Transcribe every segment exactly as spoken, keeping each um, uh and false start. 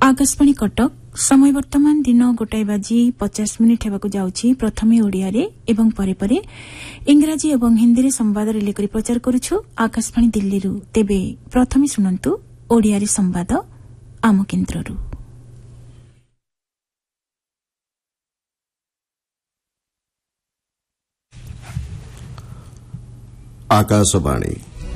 आकाशवाणी कटक समय वर्तमान दिन गोटाए बाजी पचास मिनिट हेबाकु जाउछि। प्रथमे ओडियारे एवं परे परे इंग्राजी एवं हिंदी संवाद रिले करी प्रचार करूछु आकाशवाणी दिल्लीरु। तेबे प्रथमे सुनंतु ओडियारे संवाद आम केन्द्ररु। आकाशवाणी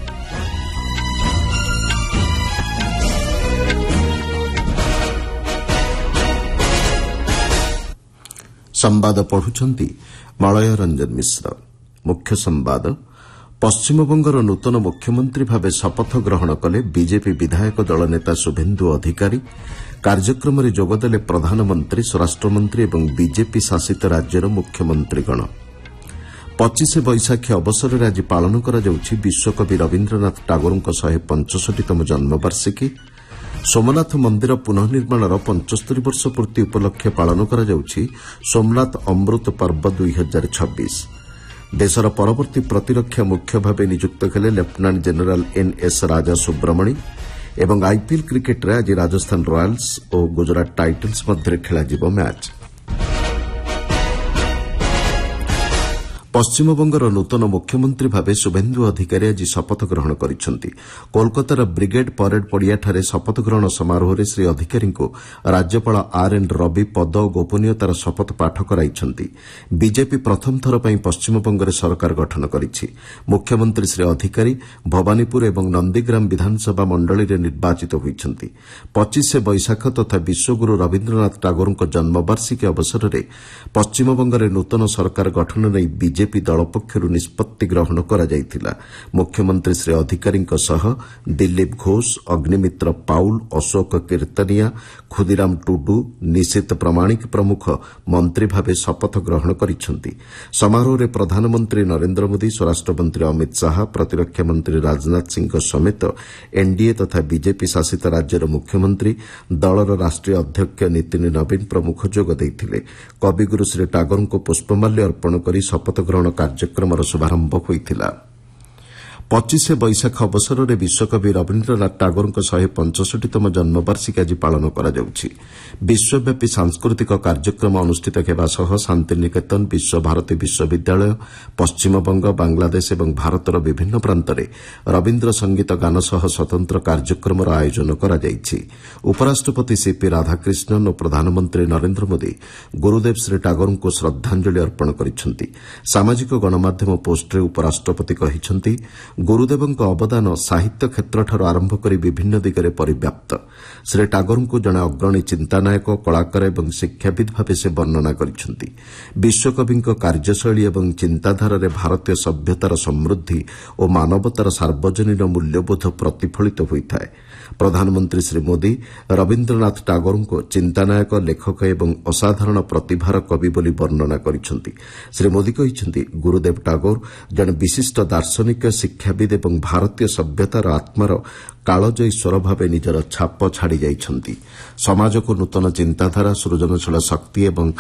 संवाद पढ़ुछंती मलय रंजन मिश्र। मुख्य संवाद पश्चिमबंगर नूतन मुख्यमंत्री भावे शपथ ग्रहण कले बीजेपी विधायक दल नेता शुभेन्दु अधिकारी। कार्यक्रम में जोगदेले प्रधानमंत्री स्वराष्ट्रमंत्री और बीजेपी शासित राज्यर मुख्यमंत्रीगण। पच्चीस बैशाखी अवसर में आज पालन करा जाउछि विश्वकवि रवीन्द्रनाथ टागोरଙ୍କ शहे पंचषठीतम जन्मवार्षिकी। सोमनाथ मंदिर पुनर्निर्माणर पंचस्तरी वर्ष पूर्ति उपलक्षे पालन करा जाउछि सोमनाथ अमृत पर्व दुई हजार छब्बीस। देशर परवर्ती प्रतिरक्षा मुख्य भाव नियुक्त हेले लेफ्टिनेंट जेनेल एन एस राजा सुब्रमणी। एवं आईपीएल क्रिकेट रे आज राजस्थान रॉयल्स और गुजरात टाइटन्स मध्य खेलाजिब मैच। पश्चिमबंगर नूतन मुख्यमंत्री भावे शुभेन्दु अधिकारी आज शपथ ग्रहण करिसेंति। कोलकातार ब्रिगेड परेड पड़ियाठारे शपथ ग्रहण समारोह में श्री अधिकारी को राज्यपाल आर एन रवि पद और गोपनीयतार शपथ पाठ कराइछंती। बीजेपी प्रथम थर पर पश्चिमबंग सरकार गठन करिछि। मुख्यमंत्री श्री अधिकारी भवानीपुर और नंदीग्राम विधानसभा मंडली में निर्वाचित होइछंती। पच्चीस बैशाख तथा विश्वगुरु रवीन्द्रनाथ टागोरଙ୍କ जन्मवार्षिकी अवसर में पश्चिमबंग नूतन सरकार गठन नहीं बीजेपी दल पक्षर निष्पत्ति ग्रहण करा जायतिला। मुख्यमंत्री श्री अधिकारी सह दिलीप घोष, अग्निमित्र पाउल, अशोक कीर्तनिया, खुदीराम टुडू, निशित प्रमाणिक प्रमुख मंत्री भावे शपथ ग्रहण करिसेंति। समारोह में प्रधानमंत्री नरेंद्र मोदी, स्वराष्ट्र मंत्री अमित शाह, प्रतिरक्षा मंत्री राजनाथ सिंह समेत एनडीए तथा बीजेपी शासित राज्यर मुख्यमंत्री, दलर राष्ट्रीय अध्यक्ष नितिन नवीन प्रमुख जोग देइथिले। कविगुरु श्री टागोरଙ୍କୁ पुष्पमाल्य अर्पण करी शपथ ग्रहण कार्यक्रम शुभारंभ होइथिला। पच्चीस बैशाख अवसर में विश्वकवि रवीन्द्रनाथ टागोरଙ୍କ शहे पंचषठीतम जन्मवार्षिकी आज पालन करा जाउछि। विश्वव्यापी सांस्कृतिक कार्यक्रम अनुष्ठित हेबा सह शांतिनिकेतन, विश्वभारती विश्वविद्यालय, पश्चिमबंग, बांग्लादेश और भारतर विभिन्न प्रांत में रवीन्द्र संगीत गान सह स्वतंत्र कार्यक्रम आयोजन करा जाइछि। उपराष्ट्रपति सीपी राधाकृष्णन और प्रधानमंत्री नरेंद्र मोदी गुरुदेव श्री टागोरଙ୍କୁ श्रद्धांजलि अर्पण करिसेंति। सामाजिक गणमाध्यम पोस्टरे उपराष्ट्रपति कहिसेंति गुरुदेवଙ୍କ अवदान साहित्य क्षेत्रଠାରୁ आरंभ କରି विभिन्न दिगरे परिव्याप्त। श्री टागोरଙ୍କୁ जड़े अग्रणी चिंतानायक, कलाकार और शिक्षाविद भाव से वर्णना करिसेंति। विश्वकविଙ୍କ कार्यशैली और चिंताधारा भारतीय सभ्यतार समृद्धि और मानवतार सार्वजनीन मूल्यबोध प्रतिफलित होता है। प्रधानमंत्री श्री मोदी रवीन्द्रनाथ टागोरଙ୍କୁ चिंतानायक, लेखक और असाधारण प्रतिभार कवि बोली वर्णना करिसेंति। श्री मोदी कहिसेंति गुरुदेव टागोर जड़े विशिष्ट दार्शनिक, शिक्षाविद और भारतीय सभ्यतार आत्मार कालजयी स्वर भाव निजर छाप छाड़ी जाइछंती। समाज को नूतन चिंताधारा, सृजनशील शक्ति और